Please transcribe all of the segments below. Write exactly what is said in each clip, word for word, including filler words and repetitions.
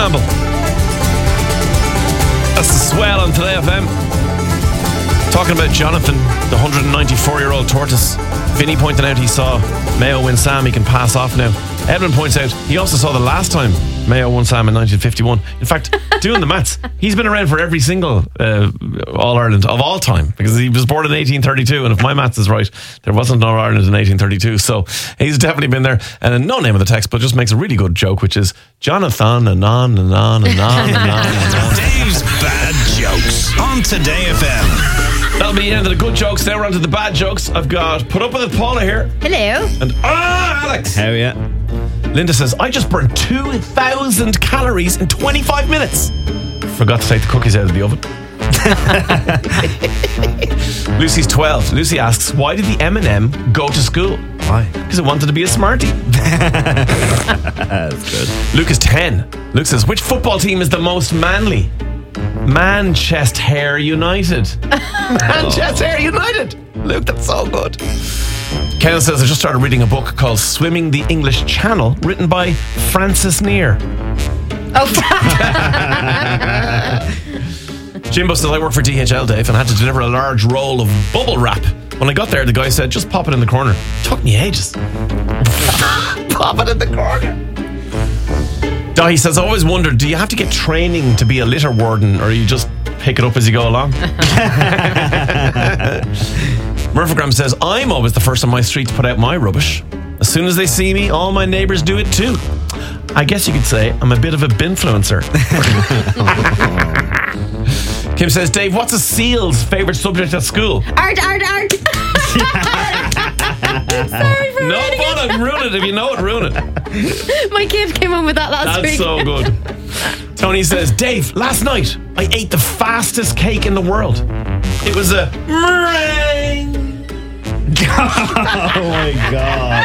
Campbell. That's the swell on Today F M. Talking about Jonathan, the one hundred ninety-four-year-old tortoise. Vinny pointing out he saw Mayo win Sam. He can pass off now. Edmund points out he also saw the last time Mayo won Sam in nineteen fifty-one. In fact, doing the maths, he's been around for every single uh, All-Ireland of all time, because he was born in eighteen thirty-two, and if my maths is right, there wasn't an All-Ireland in eighteen thirty-two, so he's definitely been there. And no name of the text, but just makes a really good joke, which is Jonathan and on and on and on and on and on. Dave's Bad Jokes on Today F M. That'll be the end of the good jokes. Now we're on to the bad jokes. I've got Put Up With It Paula here. Hello. And ah, Alex. How yeah? Linda says, I just burned two thousand calories in twenty-five minutes. Forgot to take the cookies out of the oven. Lucy's twelve. Lucy asks, why did the M and M go to school? Why? Because it wanted to be a smartie. That's good. Luke is ten. Luke says, which football team is the most manly? Manchester United. Manchester United. Luke, that's so good. Ken says, I just started reading a book called Swimming the English Channel, written by Francis Near. Oh. Jimbo says, I work for D H L, Dave, and I had to deliver a large roll of bubble wrap. When I got there, the guy said, just pop it in the corner. Took me ages. Pop it in the corner. Dahi says, I always wondered, do you have to get training to be a litter warden, or you just pick it up as you go along? Murphygram says, I'm always the first on my street to put out my rubbish. As soon as they see me, all my neighbours do it too. I guess you could say I'm a bit of a binfluencer. Kim says, Dave, what's a seal's favourite subject at school? Art, art, art. Sorry for No ruining fun, I'd ruin it. If you know it, ruin it. My kid came on with that last That's week. so good. Tony says, Dave, last night I ate the fastest cake in the world. It was a meringue. Oh my god.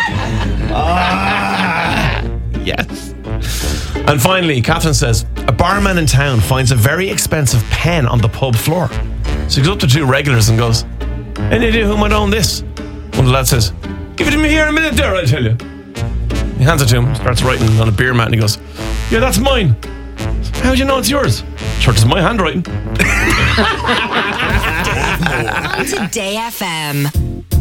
Ah, yes. And finally, Catherine says, a barman in town finds a very expensive pen on the pub floor. So he goes up to two regulars and goes, any idea who might own this? One of the lads says, give it to me here in a minute there, I tell you. He hands it to him, starts writing on a beer mat, and he goes, yeah, that's mine. How do you know it's yours? Sure, it's my handwriting. On Today F M.